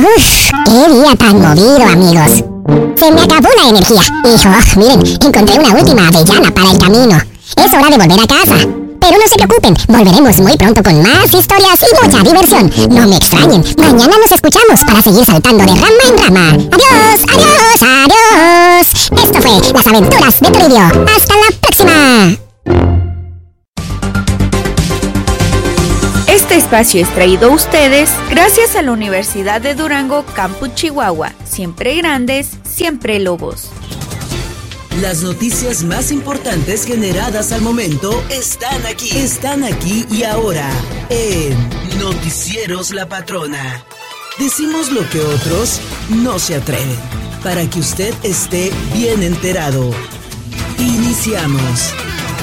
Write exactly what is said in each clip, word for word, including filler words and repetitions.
Uf, qué día tan movido, amigos. Se me acabó la energía. Y, oh, miren, encontré una última avellana para el camino. Es hora de volver a casa. Pero no se preocupen, volveremos muy pronto con más historias y mucha diversión. No me extrañen, mañana nos escuchamos para seguir saltando de rama en rama. Adiós, adiós, adiós. Esto fue Las Aventuras de Toribio. Hasta la próxima. Este espacio es traído a ustedes gracias a la Universidad de Durango, Campus Chihuahua. Siempre grandes, siempre lobos. Las noticias más importantes generadas al momento están aquí. Están aquí y ahora en Noticieros La Patrona. Decimos lo que otros no se atreven, para que usted esté bien enterado. Iniciamos.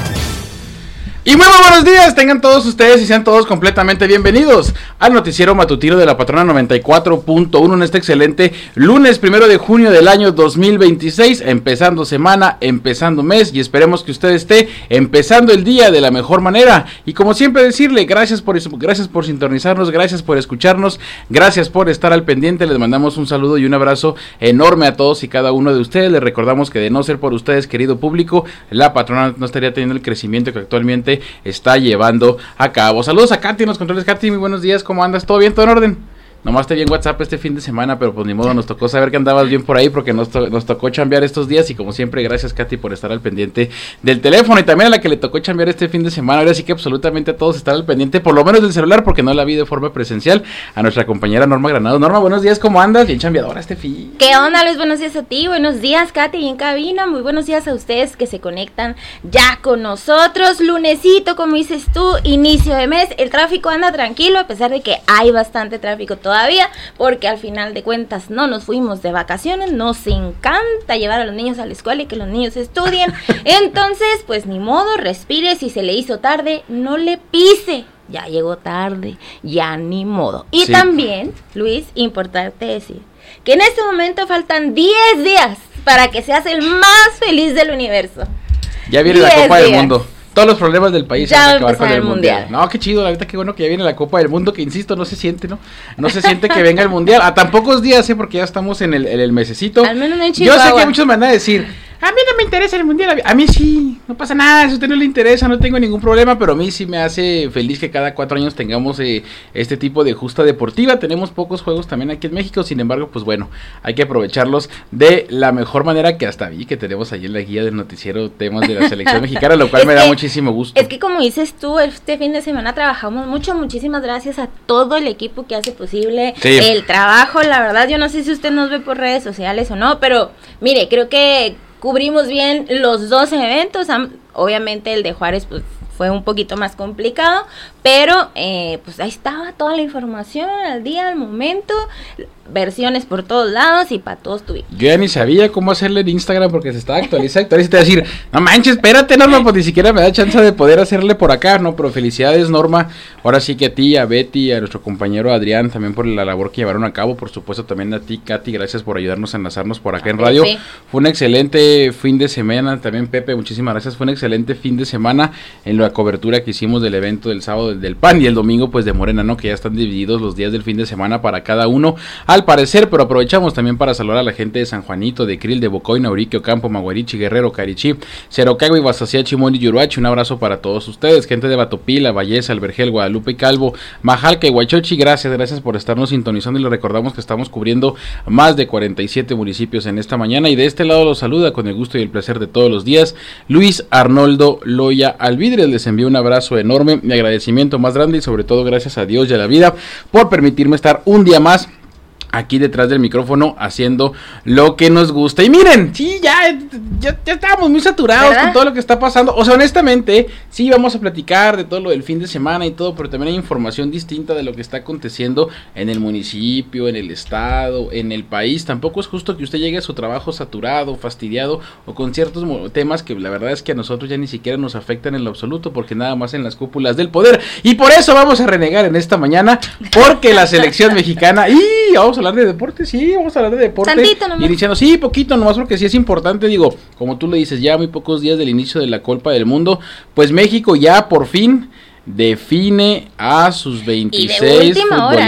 Y muy, muy buenos días, tengan todos ustedes y sean todos completamente bienvenidos al noticiero matutino de La Patrona noventa y cuatro punto uno en este excelente lunes primero de junio del año dos mil veintiséis, empezando semana, empezando mes, y esperemos que usted esté empezando el día de la mejor manera. Y como siempre decirle, gracias por gracias por sintonizarnos, gracias por escucharnos, gracias por estar al pendiente. Les mandamos un saludo y un abrazo enorme a todos y cada uno de ustedes. Les recordamos que de no ser por ustedes, querido público, La Patrona no estaría teniendo el crecimiento que actualmente está llevando a cabo. Saludos a Katy en los controles. Katy, muy buenos días, ¿cómo andas? ¿Todo bien? ¿Todo en orden? Nomás te vi en WhatsApp este fin de semana, pero pues ni modo, nos tocó saber que andabas bien por ahí porque nos, to- nos tocó chambear estos días. Y como siempre, gracias Katy por estar al pendiente del teléfono, y también a la que le tocó chambear este fin de semana. Ahora sí que absolutamente a todos estar al pendiente, por lo menos del celular, porque no la vi de forma presencial, a nuestra compañera Norma Granado. Norma, buenos días, ¿cómo andas? Bien chambeadora este fin. ¿Qué onda, Luis? Buenos días a ti, buenos días Katy y en cabina, muy buenos días a ustedes que se conectan ya con nosotros. Lunesito, como dices tú, inicio de mes, el tráfico anda tranquilo a pesar de que hay bastante tráfico todavía, porque al final de cuentas no nos fuimos de vacaciones, nos encanta llevar a los niños a la escuela y que los niños estudien. Entonces, pues ni modo, respire, si se le hizo tarde, no le pise, ya llegó tarde, ya ni modo. Y sí, también, Luis, importante decir que en este momento faltan diez días para que seas el más feliz del universo. Ya viene la Copa del Mundo. Todos los problemas del país ya van a acabar con el, el mundial. mundial. No, qué chido, la verdad que bueno que ya viene la Copa del Mundo, que insisto, no se siente, ¿no? No se siente que venga el mundial. A tan pocos días, ¿eh? Porque ya estamos en el, en el mesecito. Al menos en Chihuahua. Yo sé que muchos me van a decir, a mí no me interesa el mundial, a mí sí, no pasa nada, si a usted no le interesa, no tengo ningún problema, pero a mí sí me hace feliz que cada cuatro años tengamos eh, este tipo de justa deportiva. Tenemos pocos juegos también aquí en México, sin embargo, pues bueno, hay que aprovecharlos de la mejor manera, que hasta vi que tenemos ahí en la guía del noticiero temas de la selección mexicana, lo cual me da que, muchísimo gusto. Es que como dices tú, este fin de semana trabajamos mucho, muchísimas gracias a todo el equipo que hace posible sí. el trabajo. La verdad, yo no sé si usted nos ve por redes sociales o no, pero mire, creo que cubrimos bien los dos eventos. Obviamente el de Juárez pues fue un poquito más complicado, pero eh, pues ahí estaba toda la información al día, al momento, versiones por todos lados y para todos tuvimos. Yo ya ni sabía cómo hacerle en Instagram porque se estaba actualizando, actualizando, te iba a decir, no manches, espérate Norma, pues ni siquiera me da chance de poder hacerle por acá, no, pero felicidades Norma, ahora sí que a ti, a Betty, a nuestro compañero Adrián, también por la labor que llevaron a cabo, por supuesto también a ti, Katy, gracias por ayudarnos a enlazarnos por acá en radio. Sí. Fue un excelente fin de semana, también Pepe, muchísimas gracias, fue un excelente fin de semana en la cobertura que hicimos del evento del sábado del, del P A N y el domingo pues de Morena, ¿no? Que ya están divididos los días del fin de semana para cada uno, al parecer, pero aprovechamos también para saludar a la gente de San Juanito, de Krill, de Bocoy, Naurique, Ocampo, Maguarichi, Guerrero, Carichí, Cerocagua, Guasacia, Chimón y Yuruachi. Un abrazo para todos ustedes, gente de Batopila, Valleza, Albergel, Guadalupe y Calvo, Majalca y Huachochi, gracias, gracias por estarnos sintonizando y les recordamos que estamos cubriendo más de cuarenta y siete municipios en esta mañana y de este lado los saluda con el gusto y el placer de todos los días Luis Arnoldo Loya Alvidres. Les envío un abrazo enorme, mi agradecimiento más grande y sobre todo gracias a Dios y a la vida por permitirme estar un día más aquí detrás del micrófono haciendo lo que nos gusta. Y miren, sí, ya, ya, ya estábamos muy saturados, ¿verdad?, con todo lo que está pasando. O sea, honestamente, sí, vamos a platicar de todo lo del fin de semana y todo, pero también hay información distinta de lo que está aconteciendo en el municipio, en el estado, en el país. Tampoco es justo que usted llegue a su trabajo saturado, fastidiado o con ciertos temas que la verdad es que a nosotros ya ni siquiera nos afectan en lo absoluto, porque nada más en las cúpulas del poder. Y por eso vamos a renegar en esta mañana, porque la selección mexicana, y vamos a hablar de deporte, sí, vamos a hablar de deporte. Tantito nomás. Y diciendo, sí, poquito nomás, porque sí es importante, digo, como tú le dices, ya muy pocos días del inicio de la Copa del Mundo, pues México ya por fin define a sus veintiséis y de última futbolistas. hora, ¿eh?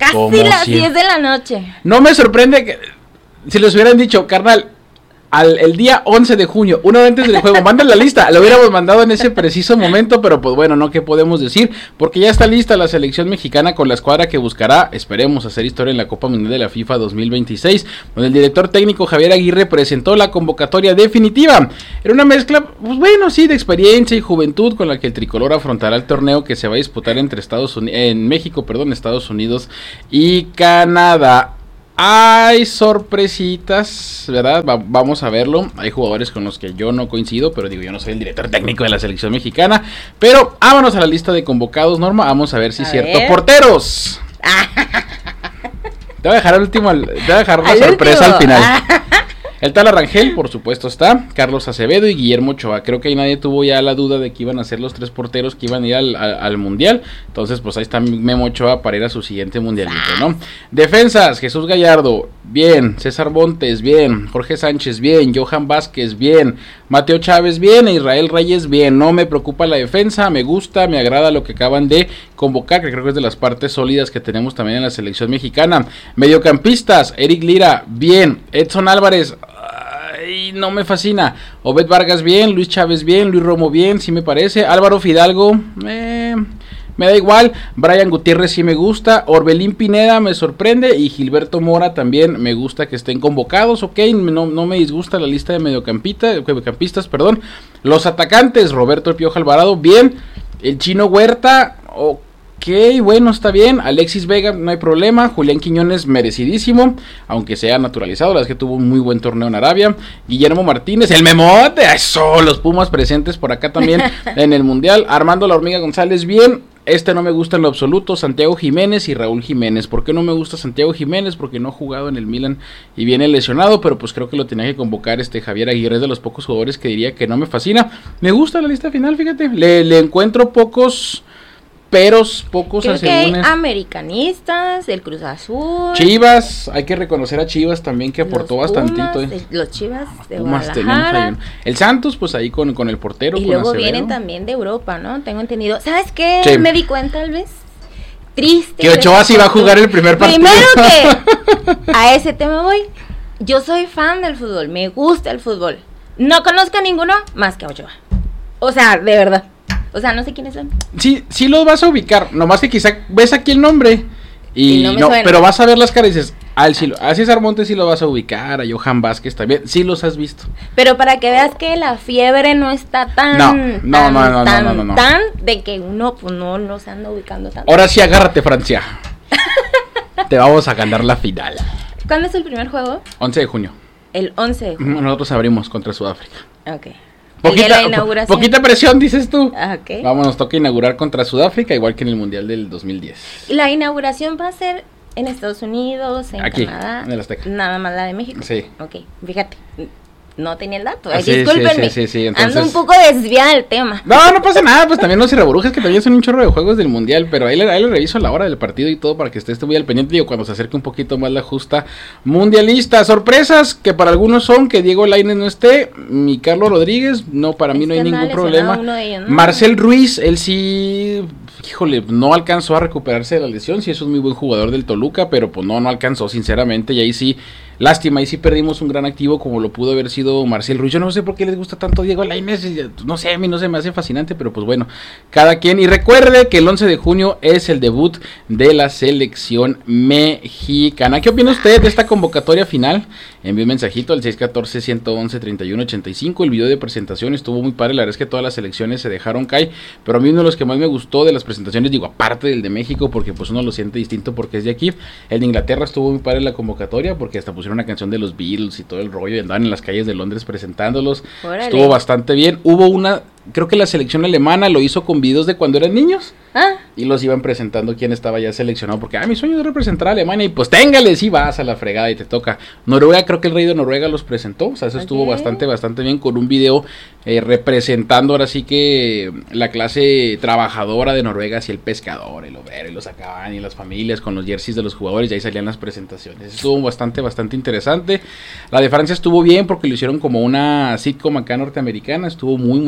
Casi Como las si- diez de la noche. No me sorprende que si les hubieran dicho, carnal, al, el día once de junio, una hora antes del juego, manden la lista, lo hubiéramos mandado en ese preciso momento, pero pues bueno, no, ¿qué podemos decir? Porque ya está lista la selección mexicana con la escuadra que buscará, esperemos, hacer historia en la Copa Mundial de la FIFA dos mil veintiséis, donde el director técnico Javier Aguirre presentó la convocatoria definitiva. Era una mezcla, pues bueno, sí, de experiencia y juventud con la que el tricolor afrontará el torneo que se va a disputar entre Estados Unidos, en México, perdón, Estados Unidos y Canadá. Hay sorpresitas, ¿verdad? Va- vamos a verlo. Hay jugadores con los que yo no coincido, pero digo, yo no soy el director técnico de la selección mexicana. Pero vámonos a la lista de convocados, Norma. Vamos a ver si es A cierto. ver. ¡Porteros! Te voy a dejar el último, al- te voy a dejar la Al sorpresa último. al final. El tal Arrangel, por supuesto, está. Carlos Acevedo y Guillermo Ochoa. Creo que ahí nadie tuvo ya la duda de que iban a ser los tres porteros que iban a ir al, al, al mundial. Entonces, pues ahí está Memo Ochoa para ir a su siguiente mundialito, ¿no? Defensas, Jesús Gallardo, bien. César Montes, bien. Jorge Sánchez, bien. Johan Vázquez, bien. Mateo Chávez, bien. E Israel Reyes, bien. No me preocupa la defensa, me gusta, me agrada lo que acaban de convocar, que creo que es de las partes sólidas que tenemos también en la selección mexicana. Mediocampistas, Eric Lira, bien. Edson Álvarez, ay, no me fascina. Obed Vargas, bien. Luis Chávez, bien. Luis Romo, bien, sí me parece. Álvaro Fidalgo, eh, me da igual. Brian Gutiérrez sí me gusta. Orbelín Pineda me sorprende. Y Gilberto Mora también me gusta que estén convocados. Ok, no, no me disgusta la lista de mediocampita, mediocampistas, perdón. Los atacantes, Roberto El Piojo Alvarado, bien. El Chino Huerta, ok. Ok, bueno, está bien. Alexis Vega, no hay problema. Julián Quiñones, merecidísimo, aunque sea naturalizado. La verdad es que tuvo un muy buen torneo en Arabia. Guillermo Martínez, el Memote. Eso, los Pumas presentes por acá también en el Mundial. Armando La Hormiga González, bien. Este no me gusta en lo absoluto. Santiago Jiménez y Raúl Jiménez. ¿Por qué no me gusta Santiago Jiménez? Porque no ha jugado en el Milan y viene lesionado, pero pues creo que lo tenía que convocar este Javier Aguirre. Es de los pocos jugadores que diría que no me fascina. Me gusta la lista final, fíjate. Le, le encuentro pocos... peros, pocos Creo que hay asegúnes. americanistas, el Cruz Azul. Chivas, hay que reconocer a Chivas también que aportó los bastantito. Pumas, eh. de- los Chivas de Pumas tenemos ahí Guadalajara. un- El Santos, pues ahí con, con el portero. Y con luego Acevedo. vienen también de Europa, ¿no? Tengo entendido. ¿Sabes qué? Sí. Me di cuenta, tal vez. Triste. Que Ochoa sí va a jugar el primer partido. Primero que a ese tema voy. Yo soy fan del fútbol, me gusta el fútbol. No conozco a ninguno más que a Ochoa. O sea, de verdad. O sea, no sé quiénes son. Sí, sí los vas a ubicar, nomás que quizá ves aquí el nombre y, Y no me no, suena. pero vas a ver las caras y dices, al sí, lo- a César Montes sí lo vas a ubicar, a Johan Vázquez también, sí los has visto. Pero para que veas que la fiebre no está tan, No, no, tan, no, no, tan, no, no, no. tan de que uno pues no los anda ubicando tanto. Ahora sí agárrate, Francia. Te vamos a ganar la final. ¿Cuándo es el primer juego? once de junio. El once de junio. Nosotros abrimos contra Sudáfrica. Ok. ¿El de Poquita, la inauguración? poquita presión, dices tú. Ah, ok. Vamos, nos toca inaugurar contra Sudáfrica, igual que en el Mundial del dos mil diez. ¿Y la inauguración va a ser en Estados Unidos, en Aquí, Canadá? en el Azteca. Nada más la de México. Sí. Ok, fíjate. No tenía el dato. Ah, Ay, sí, sí, discúlpenme. sí, sí, sí, Ando entonces- un poco desviada del tema. No, no pasa nada, pues también no se reburujes que también son un chorro de juegos del Mundial, pero ahí le, ahí le reviso la hora del partido y todo para que esté, esté muy al pendiente, digo, cuando se acerque un poquito más la justa mundialista. Sorpresas que para algunos son que Diego Lainez no esté, mi Carlos Rodríguez, no, para mí Es no que hay anda ningún lesionado problema. uno de ellos, ¿no? Marcel Ruiz, él sí, híjole, no alcanzó a recuperarse de la lesión, sí es un muy buen jugador del Toluca, pero pues no, no alcanzó sinceramente y ahí sí... Lástima, y sí perdimos un gran activo como lo pudo haber sido Marcel Ruiz. Yo no sé por qué les gusta tanto Diego Lainez, no sé, a mí no se me hace fascinante, pero pues bueno, cada quien. Y recuerde que el once de junio es el debut de la selección mexicana. ¿Qué opina usted de esta convocatoria final? Envíe un mensajito al seis uno cuatro, uno uno, treinta y uno ochenta y cinco. El video de presentación estuvo muy padre, la verdad es que todas las selecciones se dejaron caer, pero a mí uno de los que más me gustó de las presentaciones, digo, aparte del de México, porque pues uno lo siente distinto porque es de aquí, el de Inglaterra estuvo muy padre la convocatoria, porque hasta pusieron una canción de los Beatles y todo el rollo, y andaban en las calles de Londres presentándolos. Órale. Estuvo bastante bien. Hubo una, creo que la selección alemana lo hizo con videos de cuando eran niños, Ah, y los iban presentando quién estaba ya seleccionado, porque, ah, mi sueño es representar a Alemania, y pues téngale, sí vas a la fregada y te toca. Noruega, creo que el rey de Noruega los presentó, o sea, eso estuvo Ok. bastante, bastante bien, con un video eh, representando ahora sí que la clase trabajadora de Noruega, así el pescador, el obrero, y los sacaban, y las familias con los jerseys de los jugadores, y ahí salían las presentaciones. Estuvo bastante, bastante interesante. La de Francia estuvo bien, porque lo hicieron como una sitcom acá norteamericana, estuvo muy, muy interesante.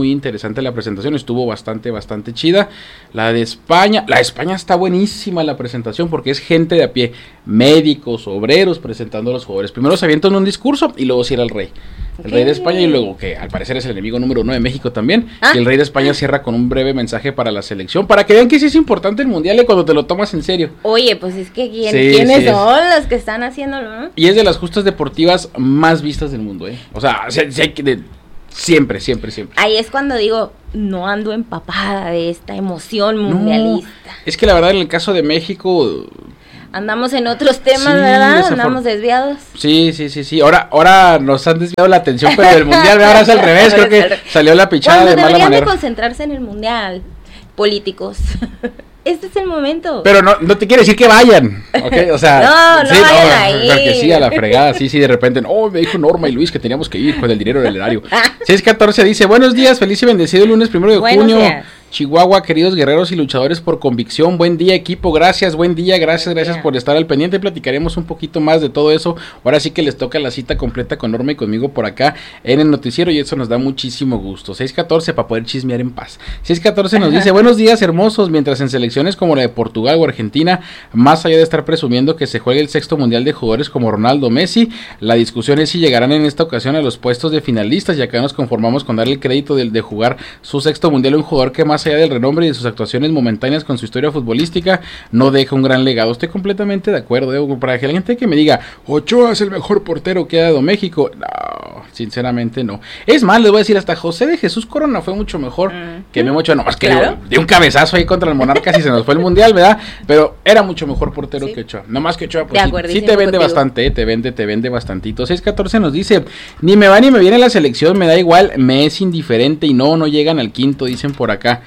interesante la presentación, estuvo bastante, bastante chida. La de España, la de España está buenísima la presentación porque es gente de a pie, médicos, obreros presentando a los jugadores. Primero se avientan un discurso y luego cierra el rey. El rey de España y luego, que al parecer es el enemigo número uno de México también, ¿Ah? y el rey de España cierra con un breve mensaje para la selección, para que vean que sí es importante el mundial eh, cuando te lo tomas en serio. Oye, pues es que ¿quién, sí, ¿quiénes sí son es. los que están haciéndolo? ¿No? Y es de las justas deportivas más vistas del mundo, ¿eh? O sea, si, si hay que... De, siempre, siempre, siempre. Ahí es cuando digo, no ando empapada de esta emoción mundialista. No, es que la verdad en el caso de México... Andamos en otros temas, sí, ¿verdad? Desafor- Andamos desviados. Sí, sí, sí, sí. Ahora, ahora nos han desviado la atención, pero del mundial, ahora es al revés. Creo que salió la pichada Cuando de mala manera. Deberían de concentrarse en el mundial, políticos. Este es el momento. Pero no, no te quiere decir que vayan, ¿ok? O sea, no, no sí, vayan no, ahí. Porque sí, a la fregada, sí, sí, de repente, oh, me dijo Norma y Luis que teníamos que ir con el dinero del erario. seis catorce dice, buenos días, feliz y bendecido lunes primero de buenos junio. Días. Chihuahua, queridos guerreros y luchadores por convicción, buen día equipo, gracias, buen día, gracias, gracias por estar al pendiente, platicaremos un poquito más de todo eso, ahora sí que les toca la cita completa con Norma y conmigo por acá en el noticiero y eso nos da muchísimo gusto. Seis catorce para poder chismear en paz. seis catorce nos dice, buenos días hermosos, mientras en selecciones como la de Portugal o Argentina, más allá de estar presumiendo que se juegue el sexto mundial de jugadores como Ronaldo, Messi, la discusión es si llegarán en esta ocasión a los puestos de finalistas y acá nos conformamos con darle el crédito de, de jugar su sexto mundial a un jugador que más allá del renombre y de sus actuaciones momentáneas con su historia futbolística no deja un gran legado. Estoy completamente de acuerdo, ¿eh? Para que la gente que me diga Ochoa es el mejor portero que ha dado México, no, sinceramente no. Es más, les voy a decir, hasta José de Jesús Corona fue mucho mejor mm. que Memo Ochoa, no más que ¿Claro? de un cabezazo ahí contra el Monarcas y se nos fue el mundial, ¿verdad? Pero era mucho mejor portero sí. que Ochoa, no más que Ochoa, pues sí, sí te vende contigo. bastante, ¿eh? te vende, te vende bastantito. seis catorce nos dice, ni me va ni me viene la selección, me da igual, me es indiferente y no, no llegan al quinto, dicen por acá.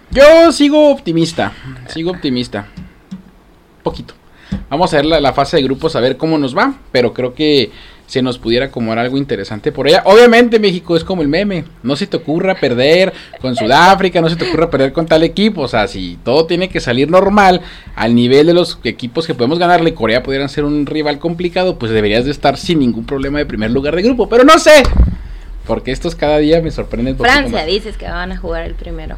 Yo sigo optimista, sigo optimista, poquito. Vamos a ver la, la fase de grupos, a ver cómo nos va, pero creo que se nos pudiera acomodar algo interesante por allá. Obviamente México es como el meme, no se te ocurra perder con Sudáfrica, no se te ocurra perder con tal equipo, o sea, si todo tiene que salir normal, al nivel de los equipos que podemos ganarle, Corea pudieran ser un rival complicado, pues deberías de estar sin ningún problema de primer lugar de grupo, pero no sé, porque estos cada día me sorprenden. Francia, dices que van a jugar el primero.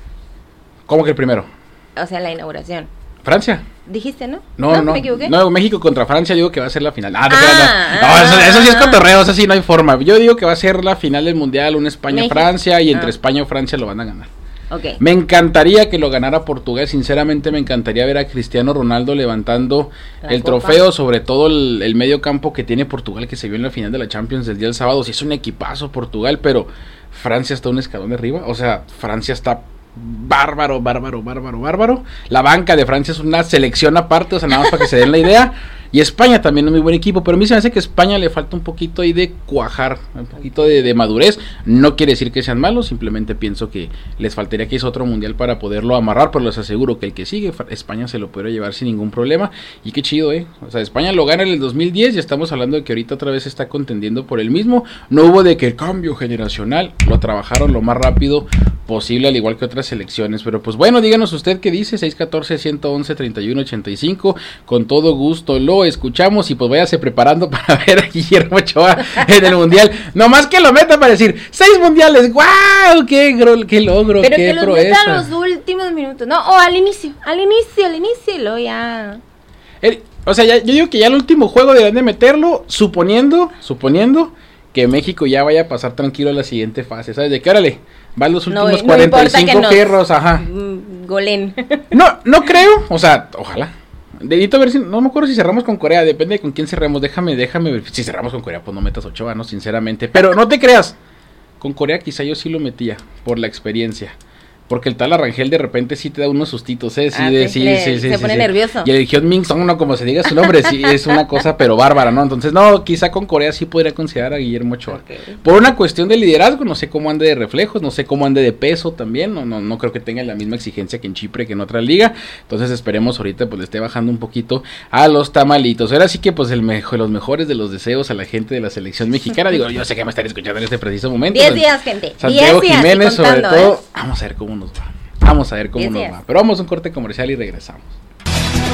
¿Cómo que el primero? O sea, la inauguración. ¿Francia? ¿Dijiste, no? No, no, no, ¿me equivoqué? No, México contra Francia digo que va a ser la final. Ah, no, ah, no, no eso, eso sí es cotorreo, eso sí no hay forma. Yo digo que va a ser la final del mundial, una España-Francia y entre ah. España o Francia lo van a ganar. Okay. Me encantaría que lo ganara Portugal, sinceramente me encantaría ver a Cristiano Ronaldo levantando la el copa. trofeo, sobre todo el, el medio campo que tiene Portugal que se vio en la final de la Champions del día del sábado. Sí es un equipazo Portugal, pero Francia está un escalón de arriba, o sea, Francia está bárbaro, bárbaro, bárbaro, bárbaro. La banca de Francia es una selección aparte, o sea, nada más para que se den la idea. Y España también es muy buen equipo, pero a mí se me hace que a España le falta un poquito ahí de cuajar, un poquito de, de madurez. No quiere decir que sean malos, simplemente pienso que les faltaría que es otro mundial para poderlo amarrar, pero les aseguro que el que sigue, España se lo podrá llevar sin ningún problema. Y qué chido, eh. O sea, España lo gana en el dos mil diez y estamos hablando de que ahorita otra vez está contendiendo por el mismo. No hubo de que el cambio generacional, lo trabajaron lo más rápido posible, al igual que otras selecciones. Pero pues bueno, díganos usted qué dice, seis catorce, ciento once, treinta y uno ochenta y cinco. Con todo gusto lo escuchamos y pues váyase preparando para ver a Guillermo Ochoa en el mundial. Nomás que lo meta para decir seis mundiales, ¡guau! ¡Qué, gro- qué logro! Pero qué que los proeza. meta a los últimos minutos, no, o al inicio, al inicio, al inicio, y luego ya. El, o sea, ya, yo digo que ya el último juego deberían de meterlo, suponiendo, suponiendo que México ya vaya a pasar tranquilo a la siguiente fase, ¿sabes? De que órale, van los últimos no, no cuarenta y cinco fierros, ajá. Golen. No, no creo, o sea, ojalá. Dedito a ver si, no me acuerdo si cerramos con Corea, depende de con quién cerremos, déjame, déjame ver. Si cerramos con Corea, pues no metas Ochoa, ¿no? Sinceramente, pero no te creas, con Corea quizá yo sí lo metía, por la experiencia. Porque el tal Arrangel de repente sí te da unos sustitos, ¿eh? Sí, ah, de, sí, le, sí, sí, se sí, pone sí. nervioso. Y el Hyun-Min Song, no, como se diga su nombre, sí, es una cosa pero bárbara, ¿no? Entonces, no, quizá con Corea sí podría considerar a Guillermo Ochoa. Okay. Por una cuestión de liderazgo, no sé cómo ande de reflejos, no sé cómo ande de peso también, no, no, no creo que tenga la misma exigencia que en Chipre, que en otra liga. Entonces, esperemos ahorita pues le esté bajando un poquito a los tamalitos. Ahora sí que pues el mejor, los mejores de los deseos a la gente de la selección mexicana. Digo, yo sé que me están escuchando en este preciso momento. Diez días, gente. Santiago Diez días, Jiménez, sobre todo. ¿eh? Vamos a ver cómo nos va. Vamos a ver cómo nos va. Pero vamos a un corte comercial y regresamos.